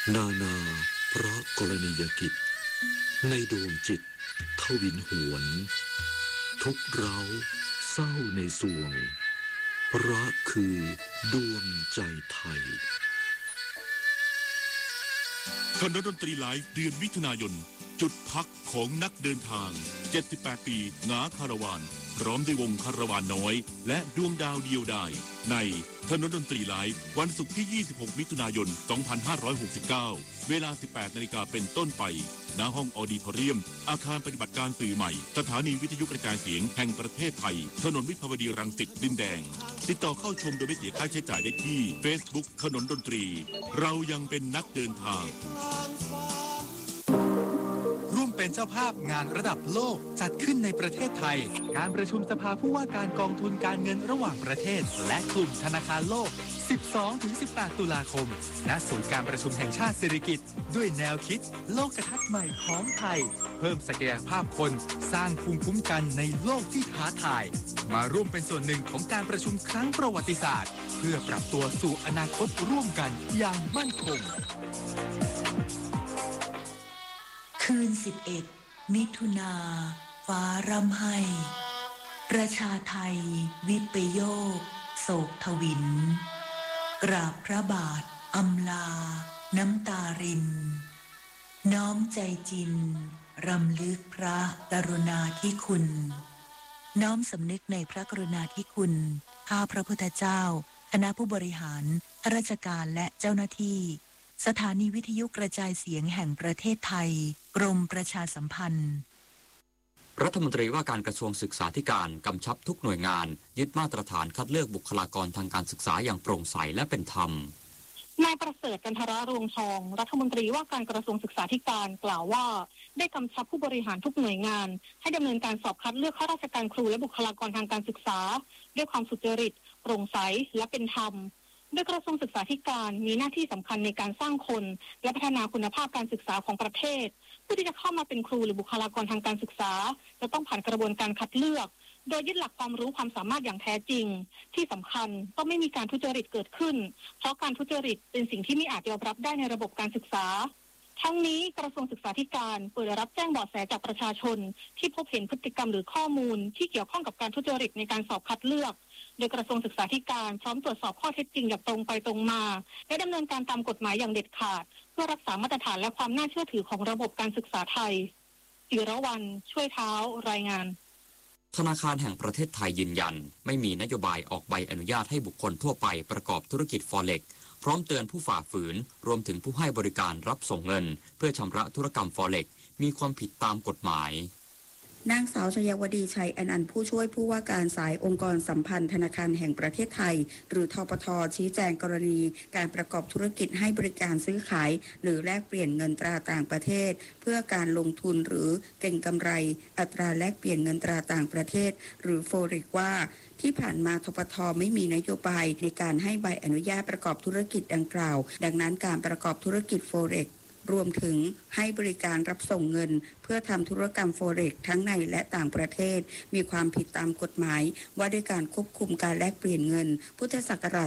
นานาพระกรณียกิจในดวงจิตทวินหวนทุกเราเศร้าในสวงพระคือดวงใจไทยคณะดนตรีไลฟ์เดือนมิถุนายนจุดพักของนักเดินทาง78ปีงาคาราวานพร้อมด้วยวงคาราวานน้อยและดวงดาวเดียวดายในคณะดนตรีไลฟ์วันศุกร์ที่26มิถุนายน2569เวลา 18 นาฬิกาเป็นต้นไปณห้องออดิทอเรียมอาคารปฏิบัติการสื่อใหม่สถานีวิทยุกระจายเสียงแห่งประเทศไทยถนนวิภาวดีรังสิตดินแดงติดต่อเข้าชมโดยไม่เสียค่าใช้จ่ายได้ที่ Facebook ขนนดนตรีเรายังเป็นนักเดินทางร่วมเป็นเจ้าภาพงานระดับโลกจัดขึ้นในประเทศไทยการประชุมสภาผู้ว่าการกองทุนการเงินระหว่างประเทศและกลุ่มธนาคารโลก 12-18 ตุลาคมณศูนย์การประชุมแห่งชาติสิริกิติ์ด้วยแนวคิดโลกทัศน์ใหม่ของไทยเพิ่มศักยภาพคนสร้างภูมิคุ้มกันในโลกที่ท้าทายมาร่วมเป็นส่วนหนึ่งของการประชุมครั้งประวัติศาสตร์เพื่อปรับตัวสู่อนาคตร่วมกันอย่างมั่นคงคืน11 มิถุนาฟ้าร่ำไห้ประชาไทยวิปโยคโศกทวินกราบพระบาทอำลาน้ำตารินน้อมใจจินรำลึกพระกรุณาธิคุณน้อมสำนึกในพระกรุณาธิคุณข้าพระพุทธเจ้าคณะผู้บริหารข้าราชการและเจ้าหน้าที่สถานีวิทยุกระจายเสียงแห่งประเทศไทยกรมประชาสัมพันธ์รัฐมนตรีว่าการกระทรวงศึกษาธิการกำชับทุกหน่วยงานยึดมาตรฐานคัดเลือกบุคลากรทางการศึกษาอย่างโปร่งใสและเป็นธรรมนายประเสริฐ จันทรรวงทองรัฐมนตรีว่าการกระทรวงศึกษาธิการกล่าวว่าได้กำชับผู้บริหารทุกหน่วยงานให้ดำเนินการสอบคัดเลือกข้าราชการครูและบุคลากรทางการศึกษาด้วยความสุจริตโปร่งใสและเป็นธรรมโดยกระทรวงศึกษาธิการมีหน้าที่สำคัญในการสร้างคนและพัฒนาคุณภาพการศึกษาของประเทศผู้ที่จะเข้ามาเป็นครูหรือบุคลากรทางการศึกษาจะต้องผ่านกระบวนการคัดเลือกโดยยึดหลักความรู้ความสามารถอย่างแท้จริงที่สำคัญต้องไม่มีการทุจริตเกิดขึ้นเพราะการทุจริตเป็นสิ่งที่ไม่อาจยอมรับได้ในระบบการศึกษาทั้งนี้กระทรวงศึกษาธิการเปิดรับแจ้งเบาะแสจากประชาชนที่พบเห็นพฤติกรรมหรือข้อมูลที่เกี่ยวข้องกับการทุจริตในการสอบคัดเลือกโดยกระทรวงศึกษาธิการพร้อมตรวจสอบข้อเท็จจริงอย่างตรงไปตรงมาและดำเนินการตามกฎหมายอย่างเด็ดขาดเพื่อรักษามาตรฐานและความน่าเชื่อถือของระบบการศึกษาไทยจิรวรรณช่วยเท้ารายงานธนาคารแห่งประเทศไทยยืนยันไม่มีนโยบายออกใบอนุญาตให้บุคคลทั่วไปประกอบธุรกิจฟอเร็กซ์พร้อมเตือนผู้ฝ่าฝืนรวมถึงผู้ให้บริการรับส่งเงินเพื่อชำระธุรกรรมฟอเร็กซ์มีความผิดตามกฎหมายนางสาวชยวดีชัยอนันต์ผู้ช่วยผู้ว่าการสายองค์กรสัมพันธ์ธนาคารแห่งประเทศไทยหรือธปท.ชี้แจงกรณีการประกอบธุรกิจให้บริการซื้อขายหรือแลกเปลี่ยนเงินตราต่างประเทศเพื่อการลงทุนหรือเก็งกำไรอัตราแลกเปลี่ยนเงินตราต่างประเทศหรือโฟเร็กซ์ว่าที่ผ่านมาธปท.ไม่มีนโยบายในการให้ใบอนุญาตประกอบธุรกิจดังกล่าวดังนั้นการประกอบธุรกิจโฟเร็กซ์รวมถึงให้บริการรับส่งเงินเพื่อทำธุรกรรมโฟเร็กซ์ทั้งในและต่างประเทศมีความผิดตามกฎหมายว่าด้วยการควบคุมการแลกเปลี่ยนเงินพุทธศักราช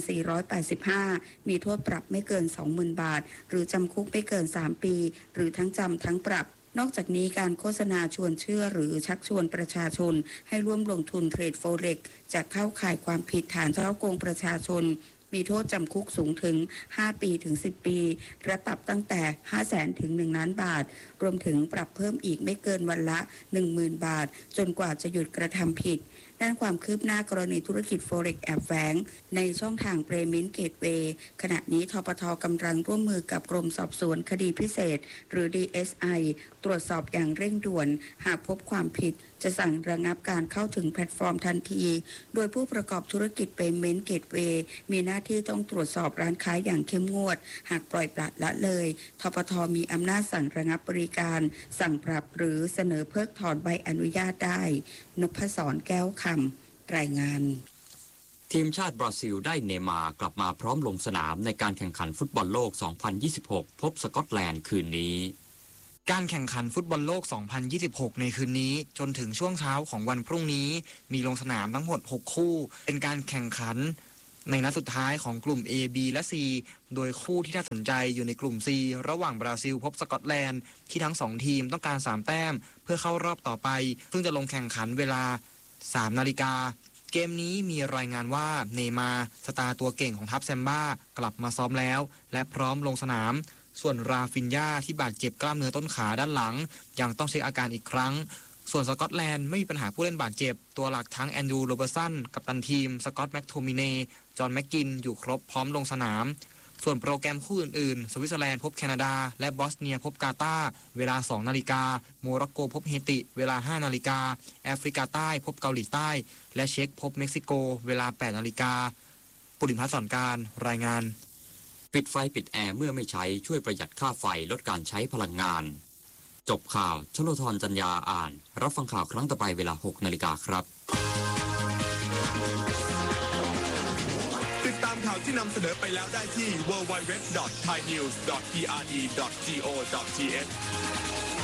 2485 มีโทษปรับไม่เกิน 20,000 บาทหรือจำคุกไม่เกิน 3 ปีหรือทั้งจำทั้งปรับนอกจากนี้การโฆษณาชวนเชื่อหรือชักชวนประชาชนให้ร่วมลงทุนเทรดโฟเร็กซ์จะเข้าข่ายความผิดฐานฉ้อโกงประชาชนมีโทษจำคุกสูงถึง 5 ปีถึง 10 ปีและปรับตั้งแต่ 500,000 ถึง 1 ล้านบาทรวมถึงปรับเพิ่มอีกไม่เกินวันละ 10,000 บาทจนกว่าจะหยุดกระทำผิดด้านความคืบหน้ากรณีธุรกิจโฟเร็กซ์แอบแฝงในช่องทางเปรมินต์เกตเวย์ขณะนี้ธปท.กำลังร่วมมือกับกรมสอบสวนคดีพิเศษหรือ DSI ตรวจสอบอย่างเร่งด่วนหากพบความผิดจะสั่งระงับการเข้าถึงแพลตฟอร์มทันทีโดยผู้ประกอบธุรกิจเปเมนต์เกตเวย์มีหน้าที่ต้องตรวจสอบร้านค้าอย่างเข้มงวดหากปล่อยปละละเลยธปท.มีอำนาจสั่งระงับบริการสั่งปรับหรือเสนอเพิกถอนใบอนุญาตได้นพศรแก้วคำรายงานทีมชาติบราซิลได้เนย์มาร์กลับมาพร้อมลงสนามในการแข่งขันฟุตบอลโลก 2026 พบสกอตแลนด์คืนนี้การแข่งขันฟุตบอลโลก 2026 ในคืนนี้จนถึงช่วงเช้าของวันพรุ่งนี้มีลงสนามทั้งหมด 6 คู่เป็นการแข่งขันในนัดสุดท้ายของกลุ่ม A B และ C โดยคู่ที่น่าสนใจอยู่ในกลุ่ม C ระหว่างบราซิลพบสกอตแลนด์ที่ทั้ง2ทีมต้องการ3แต้มเพื่อเข้ารอบต่อไปซึ่งจะลงแข่งขันเวลา 3 นาฬิกาเกมนี้มีรายงานว่าเนย์มาร์สตาร์ตัวเก่งของทัพแซมบ้ากลับมาซ้อมแล้วและพร้อมลงสนามส่วนราฟินญาที่บาดเจ็บกล้ามเนื้อต้นขาด้านหลังยังต้องเช็คอาการอีกครั้งส่วนสกอตแลนด์ไม่มีปัญหาผู้เล่นบาดเจ็บตัวหลักทั้งแอนดรูว์โรเบอร์สันกัปตันทีมสกอตต์แม็กโทมิเนจอห์นแม็กกินอยู่ครบพร้อมลงสนามส่วนโปรแกรมคู่อื่นๆสวิตเซอร์แลนด์พบแคนาดาและบอสเนียพบกาตาร์เวลา 2 นาฬิกาโมร็อกโกพบเฮติเวลา 5 นาฬิกาแอฟริกาใต้พบเกาหลีใต้และเช็กพบเม็กซิโกเวลา 8 นาฬิกาปุริพัฒน์สอนการรายงานปิดไฟปิดแอร์เมื่อไม่ใช้ช่วยประหยัดค่าไฟลดการใช้พลังงานจบข่าวชโลธรจัญญาอ่านรับฟังข่าวครั้งต่อไปเวลา 6 นาฬิกาครับติดตามข่าวที่นำเสนอไปแล้วได้ที่ www.thainews.prd.go.th